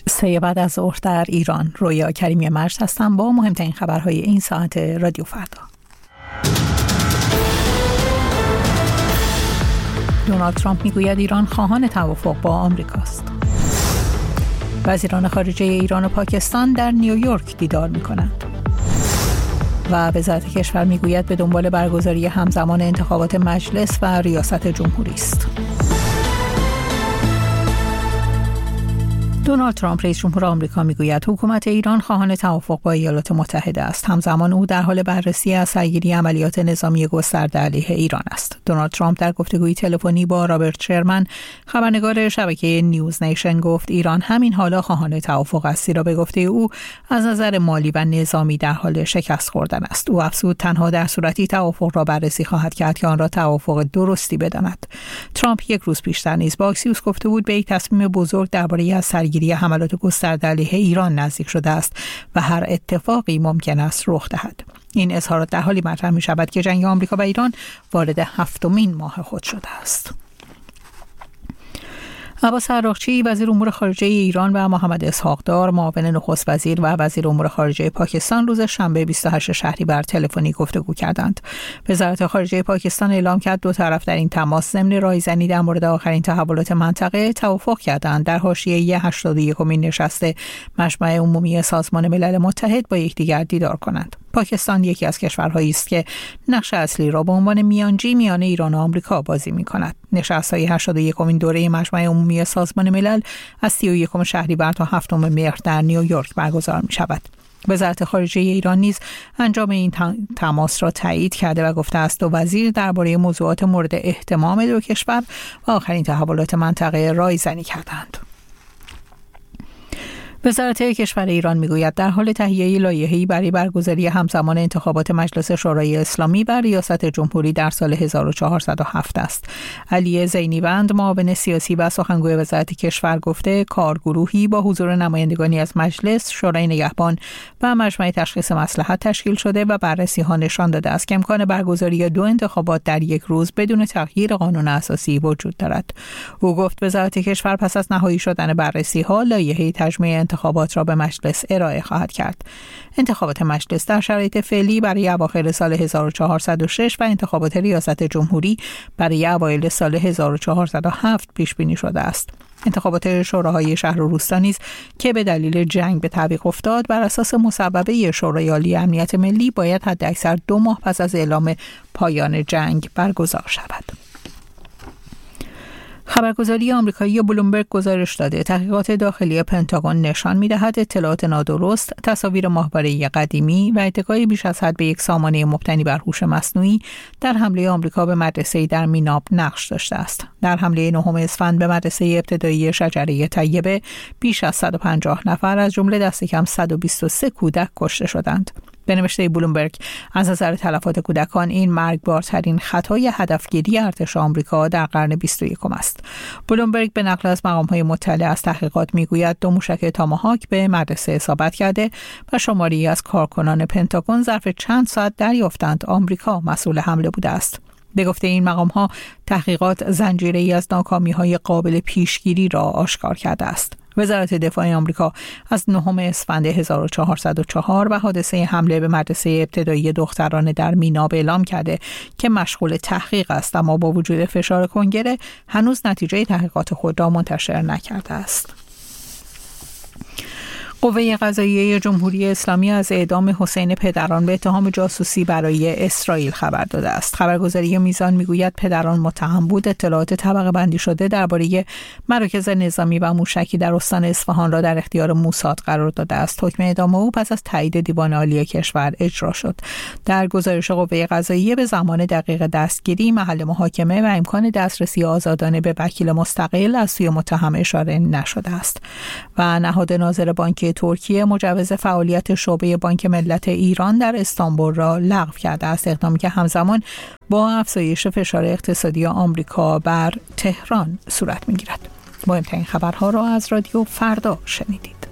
3 بعد از ظهر در ایران. رویا کریمی مرز هستم با مهمترین خبرهای این ساعت رادیو فردا. دونالد ترامپ میگوید ایران خواهان توافق با آمریکاست. وزیران خارجه ایران و پاکستان در نیویورک دیدار می‌کنند. و وزارت کشور میگوید به دنبال برگزاری همزمان انتخابات مجلس و ریاست جمهوری است. دونالد ترامپ رئیس جمهور آمریکا میگوید حکومت ایران خواهان توافق با ایالات متحده است. همزمان او در حال بررسی از سرگیری عملیات نظامی گسترده علیه ایران است. دونالد ترامپ در گفتگوی تلفنی با رابرت شرمن خبرنگار شبکه نیوز نیشن گفت ایران همین حالا خواهان توافق است، زیرا به گفته او از نظر مالی و نظامی در حال شکست خوردن است. او افزود تنها در صورتی توافق را بررسی خواهد کرد که آن را توافق درستی بداند. ترامپ یک روز پیشتر نیز با اکسیوس گفته بود به یک تصمیم بزرگ درباره از سرگیری حملات گسترده علیه ایران نزدیک شده است و هر اتفاقی ممکن است رخ دهد. این اظهارات در حالی مطرح می شود که جنگ آمریکا و ایران وارد 7مین ماه خود شده است. عباس عراقچی وزیر امور خارجه ایران و محمد اسحاق‌دار معاون نخست وزیر و وزیر امور خارجه پاکستان روز شنبه 28 شهریور تلفنی گفتگو کردند. وزارت خارجه پاکستان اعلام کرد دو طرف در این تماس ضمن رایزنی در مورد آخرین تحولات منطقه توافق کردند در حاشیه 81مین نشست مجمع عمومی سازمان ملل متحد با یکدیگر دیدار کنند. پاکستان یکی از کشورهایی است که نقش اصلی را به عنوان میانجی میان ایران و آمریکا بازی می‌کند. نشست‌های 81مین دوره مجمع عمومی سازمان ملل از 31 شهریور تا 7 مهر در نیویورک برگزار می‌شود. وزارت خارجه ایران نیز انجام این تماس را تایید کرده و گفته است دو وزیر درباره موضوعات مورد اهتمام دو کشور و آخرین تحولات منطقه رایزنی کردند. وزارت کشور ایران میگوید در حال تهیه لایحه‌ای برای برگزاری همزمان انتخابات مجلس شورای اسلامی و ریاست جمهوری در سال 1407 است. علی زینی‌بند معاون سیاسی و سخنگوی وزارت کشور گفته کارگروهی با حضور نمایندگانی از مجلس، شورای نگهبان و مجمع تشخیص مصلحت تشکیل شده و بررسی‌ها نشان داده است که امکان برگزاری دو انتخابات در یک روز بدون تغییر قانون اساسی وجود دارد. او گفت وزارت کشور پس از نهایی شدن بررسی‌ها لایحه تجمیع انتخابات را به مجلس ارائه خواهد کرد. انتخابات مجلس در شرایط فعلی برای اواخر سال 1406 و انتخابات ریاست جمهوری برای اوایل سال 1407 پیش بینی شده است. انتخابات شوراهای شهر و روستا نیز که به دلیل جنگ به تعویق افتاد بر اساس مصوبه شورای عالی امنیت ملی باید حداکثر 2 ماه پس از اعلام پایان جنگ برگزار شود. خبرگزاری آمریکایی بلومبرگ گزارش داده تحقیقات داخلی پنتاگون نشان می‌دهد اطلاعات نادرست، تصاویر ماهواره‌ای قدیمی و اتکای بیش از حد به یک سامانه مبتنی بر هوش مصنوعی در حمله آمریکا به مدرسه‌ای در میناب نقش داشته است. در حمله 9 اسفند به مدرسه ابتدایی شجره طیبه بیش از 150 نفر از جمله دست کم 123 کودک کشته شدند. به نوشته بلومبرگ از نظر تلفات کودکان این مرگبارترین خطای هدفگیری ارتش آمریکا در قرن 21 است. بلومبرگ به نقل از مقام‌های مطلع از تحقیقات میگوید 2 موشک تاماهاک به مدرسه اصابت کرده و شماری از کارکنان پنتاگون ظرف چند ساعت دریافتند آمریکا مسئول حمله بوده است. به گفته این مقام‌ها تحقیقات زنجیره‌ای از ناکامی‌های قابل پیشگیری را آشکار کرده است. وزارت دفاع آمریکا از 9 اسفند 1404 و حادثه حمله به مدرسه ابتدایی دختران در میناب اعلام کرده که مشغول تحقیق است، اما با وجود فشار کنگره هنوز نتیجه تحقیقات خود را منتشر نکرده است. قوه قضاییه جمهوری اسلامی از اعدام حسین پدران به اتهام جاسوسی برای اسرائیل خبر داده است. خبرگزاری میزان میگوید پدران متهم بود اطلاعات طبقه بندی شده درباره مراکز نظامی و موشکی در استان اصفهان را در اختیار موساد قرار داده است. حکم اعدام او پس از تایید دیوان عالی کشور اجرا شد. در گزارش قوه قضاییه به زمان دقیق دستگیری، محل محاکمه و امکان دسترسی آزادانه به وکیل مستقل از سوی متهم اشاره نشده است. و نهاد ناظر بانک ترکیه مجوز فعالیت شعبه بانک ملت ایران در استانبول را لغو کرده است، اقدامی که همزمان با افزایش فشار اقتصادی آمریکا بر تهران صورت می‌گیرد. مهمترین خبرها را از رادیو فردا شنیدید.